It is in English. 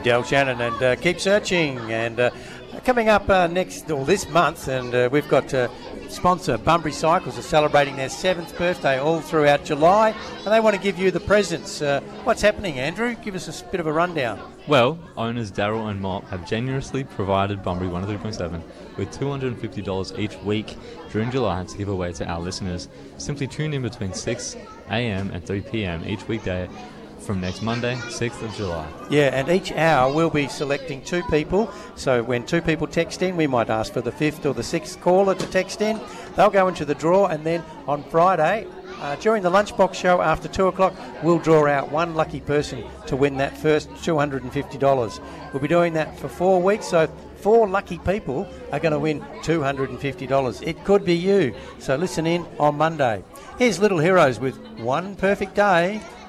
Del Shannon, and keep searching. And coming up this month, and we've got sponsor Bunbury Cycles are celebrating their 7th birthday all throughout July, and they want to give you the presents. What's happening, Andrew? Give us a bit of a rundown. Well, owners Daryl and Mop have generously provided Bunbury 103.7 with $250 each week during July to give away to our listeners. Simply tune in between 6 a.m. and 3 p.m. each weekday from next Monday, 6th of July. Yeah, and each hour we'll be selecting 2 people. So when 2 people text in, we might ask for the 5th or the 6th caller to text in. They'll go into the draw, and then on Friday, during the Lunchbox show after 2 o'clock, we'll draw out one lucky person to win that first $250. We'll be doing that for 4 weeks, so 4 lucky people are going to win $250. It could be you. So listen in on Monday. Here's Little Heroes with One Perfect Day.